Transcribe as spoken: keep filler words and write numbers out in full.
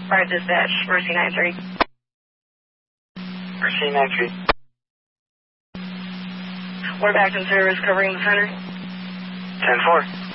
Alright, dispatch, Mercy nine three. Mercy nine three. We're back in service covering the center. ten four.